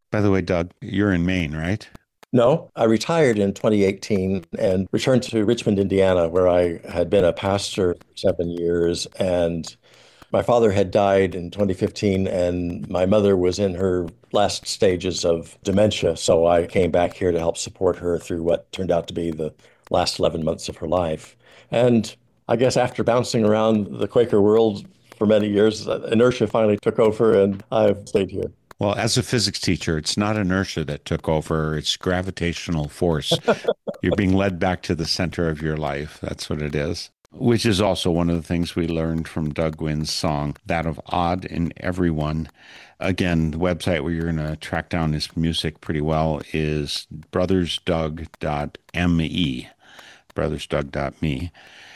By the way, Doug, you're in Maine, right? No, I retired in 2018 and returned to Richmond, Indiana, where I had been a pastor for 7 years. And my father had died in 2015, and my mother was in her last stages of dementia. So I came back here to help support her through what turned out to be the last 11 months of her life. And I guess after bouncing around the Quaker world for many years, inertia finally took over, and I've stayed here. Well, as a physics teacher, it's not inertia that took over, it's gravitational force. You're being led back to the center of your life. That's what it is. Which is also one of the things we learned from Doug Wynn's song, that of Odd in Everyone. Again, the website where you're going to track down his music pretty well is brothersdoug.me, brothersdoug.me.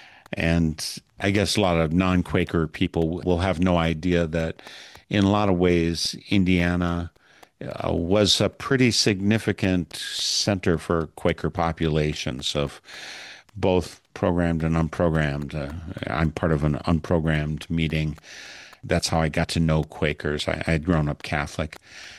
And I guess a lot of non Quaker people will have no idea that in a lot of ways, Indiana was a pretty significant center for Quaker populations of both programmed and unprogrammed. I'm part of an unprogrammed meeting. That's how I got to know Quakers. I had grown up Catholic.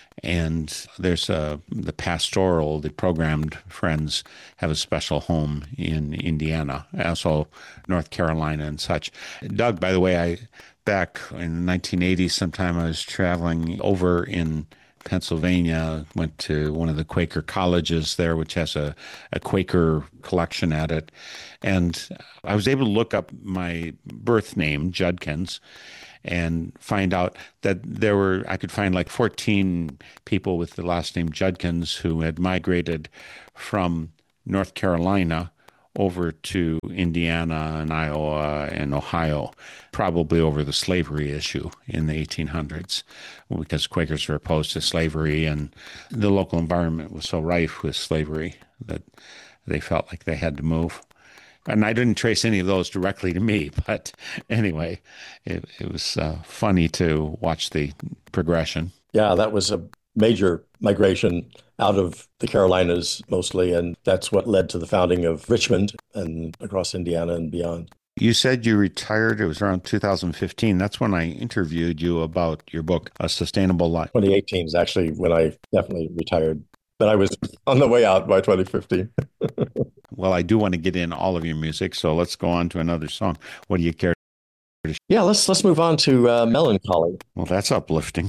And there's the pastoral, the programmed friends have a special home in Indiana, also North Carolina and such. Doug, by the way, back in the 1980s, sometime I was traveling over in Pennsylvania, went to one of the Quaker colleges there, which has a Quaker collection at it. And I was able to look up my birth name, Judkins, and find out that I could find like 14 people with the last name Judkins who had migrated from North Carolina over to Indiana and Iowa and Ohio, probably over the slavery issue in the 1800s, because Quakers were opposed to slavery and the local environment was so rife with slavery that they felt like they had to move. And I didn't trace any of those directly to me, but anyway, it was funny to watch the progression. Yeah, that was a major migration out of the Carolinas mostly, and that's what led to the founding of Richmond and across Indiana and beyond. You said you retired. It was around 2015. That's when I interviewed you about your book, A Sustainable Life. 2018 is actually when I definitely retired, but I was on the way out by 2015. Well, I do want to get in all of your music, so let's go on to another song. What do you care to? Yeah, let's move on to Melancholy. Well, that's uplifting.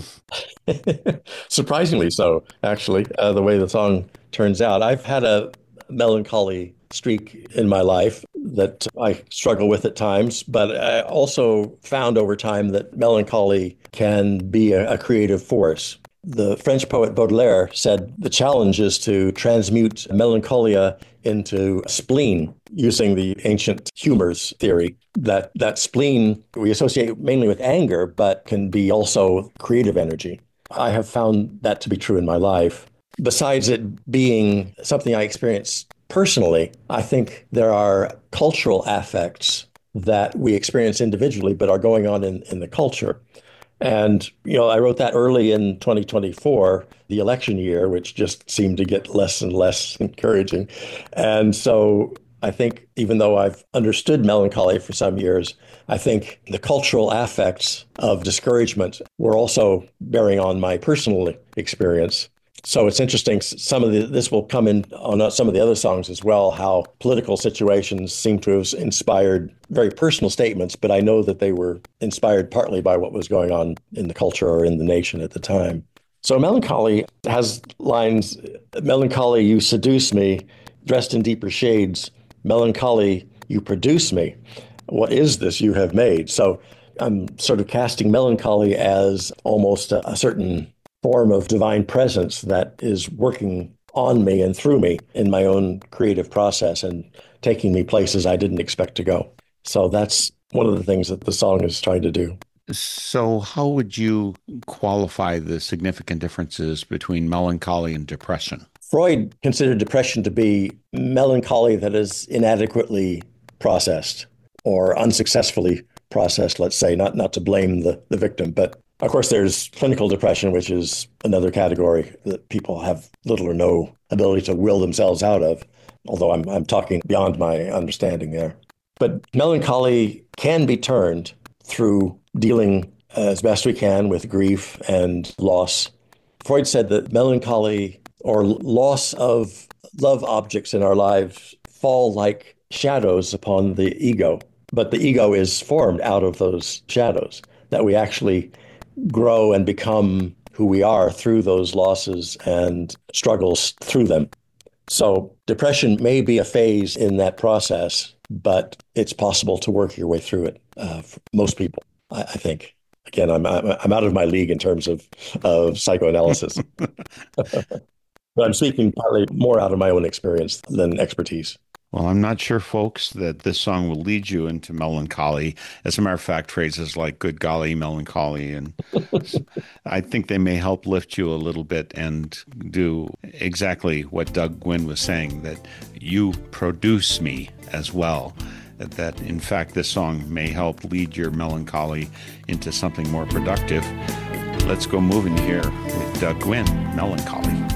Surprisingly so, actually, the way the song turns out. I've had a melancholy streak in my life that I struggle with at times, but I also found over time that melancholy can be a creative force. The French poet Baudelaire said the challenge is to transmute melancholia into spleen using the ancient humors theory. That spleen we associate mainly with anger, but can be also creative energy. I have found that to be true in my life. Besides it being something I experience personally, I think there are cultural affects that we experience individually, but are going on in the culture. And, I wrote that early in 2024, the election year, which just seemed to get less and less encouraging. And so I think even though I've understood melancholy for some years, I think the cultural affects of discouragement were also bearing on my personal experience. So it's interesting. This will come in on some of the other songs as well, how political situations seem to have inspired very personal statements, but I know that they were inspired partly by what was going on in the culture or in the nation at the time. So Melancholy has lines, Melancholy, you seduce me, dressed in deeper shades. Melancholy, you produce me. What is this you have made? So I'm sort of casting melancholy as almost a certain form of divine presence that is working on me and through me in my own creative process and taking me places I didn't expect to go. So that's one of the things that the song is trying to do. So, how would you qualify the significant differences between melancholy and depression? Freud considered depression to be melancholy that is inadequately processed or unsuccessfully processed, let's say, not to blame the victim, but of course, there's clinical depression, which is another category that people have little or no ability to will themselves out of, although I'm talking beyond my understanding there. But melancholy can be turned through dealing as best we can with grief and loss Freud said that melancholy or loss of love objects in our lives fall like shadows upon the ego, but the ego is formed out of those shadows, that we actually grow and become who we are through those losses and struggles through them. So depression may be a phase in that process, but it's possible to work your way through it for most people, I think. Again, I'm out of my league in terms of psychoanalysis, but I'm speaking partly more out of my own experience than expertise. Well, I'm not sure, folks, that this song will lead you into melancholy. As a matter of fact, phrases like "good golly, melancholy," and I think they may help lift you a little bit and do exactly what Doug Gwynn was saying, that you produce me as well. That in fact, this song may help lead your melancholy into something more productive. Let's go moving here with Doug Gwynn, Melancholy.